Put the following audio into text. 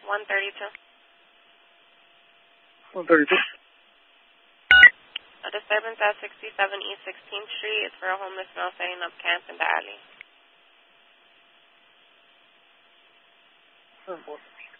132. 132. A disturbance at 67 East 16th Street is for a homeless male setting up camp in the alley.